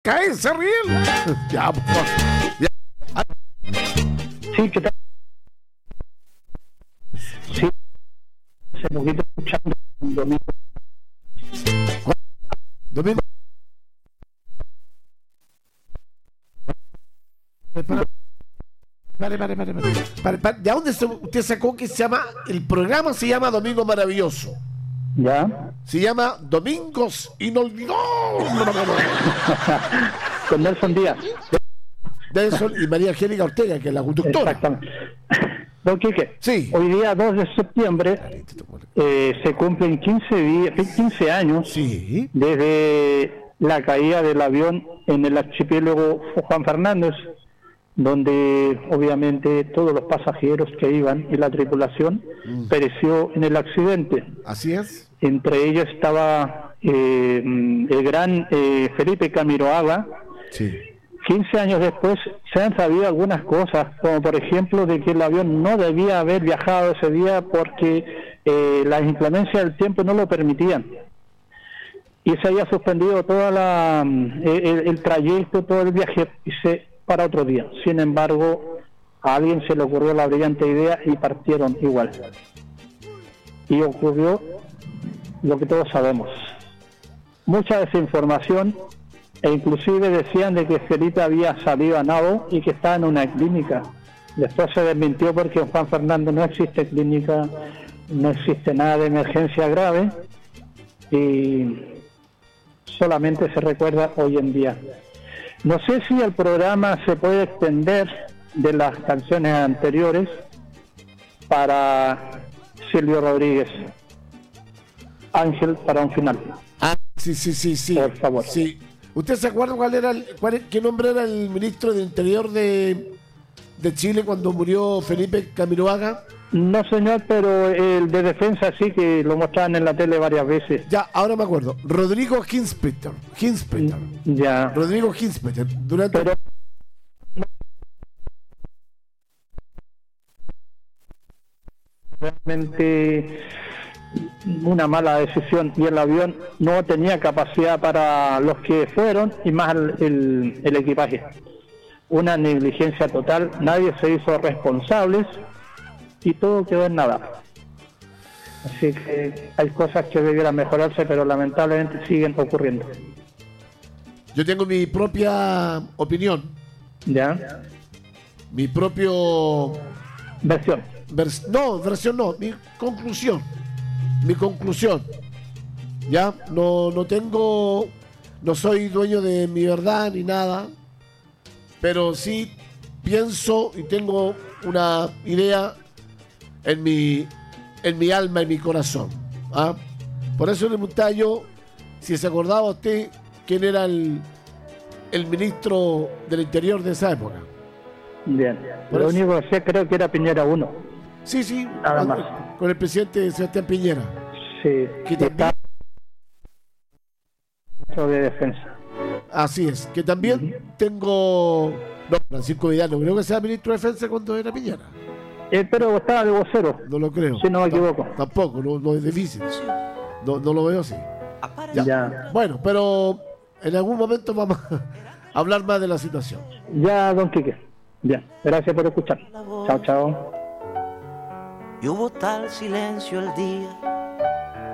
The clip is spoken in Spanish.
Cáese, Riel. Ya, pues. Ya. Sí, ¿qué tal? Sí, hace poquito escuchando un domingo. Domingo. Pare. ¿De dónde usted sacó que se llama? El programa se llama Domingo Maravilloso. ¿Ya? Se llama Domingos Inolvidables. Con Nelson Díaz. Nelson y María Angélica Ortega, que es la conductora. Exactamente. Don Quique, sí. Hoy día 2 de septiembre se cumplen 15 años sí. Desde la caída del avión en el archipiélago Juan Fernández, donde obviamente todos los pasajeros que iban y la tripulación pereció en el accidente. Así es. Entre ellos estaba el gran Felipe Camiroaga. Sí. 15 años después se han sabido algunas cosas, como por ejemplo de que el avión no debía haber viajado ese día porque las inclemencias del tiempo no lo permitían. Y se había suspendido toda el trayecto, todo el viaje, para otro día. Sin embargo, a alguien se le ocurrió la brillante idea y partieron igual. Y ocurrió lo que todos sabemos. Mucha desinformación, e inclusive decían de que Felipe había salido a nado y que estaba en una clínica. Después se desmintió porque en Juan Fernández no existe clínica, no existe nada de emergencia grave y solamente se recuerda hoy en día. No sé si el programa se puede extender de las canciones anteriores para Silvio Rodríguez. Ángel para un final. Ah, sí. Por favor. Sí. ¿Usted se acuerda qué nombre era el ministro del Interior de Chile cuando murió Felipe Camiroaga? No, señor, pero el de defensa sí, que lo mostraban en la tele varias veces. Ya, ahora me acuerdo. Rodrigo Hinspeter. Ya. Rodrigo Hinspeter. Realmente una mala decisión, y el avión no tenía capacidad para los que fueron y más el equipaje. Una negligencia total, nadie se hizo responsables y todo quedó en nada. Así que hay cosas que debieran mejorarse, pero lamentablemente siguen ocurriendo. Yo tengo mi propia opinión. ¿Ya? Mi propio... Versión. Versión no, mi conclusión. Ya, no soy dueño de mi verdad ni nada, pero sí pienso y tengo una idea en mi alma y mi corazón. ¿Ah? Por eso le preguntaba yo si se acordaba usted quién era el ministro del Interior de esa época. Bien. Lo único que sé, creo que era Piñera 1. Sí, nada más. Con el presidente Sebastián Piñera. Sí, que también de defensa. Así es, que también tengo... No, Francisco Vidal, no creo que sea ministro de defensa cuando era Piñera. Pero estaba de vocero. No lo creo. Si no me equivoco. Tampoco, no es difícil. No lo veo así. Ya. Bueno, pero en algún momento vamos a hablar más de la situación. Ya, don Quique. Bien, gracias por escuchar. Chao. Y hubo tal silencio el día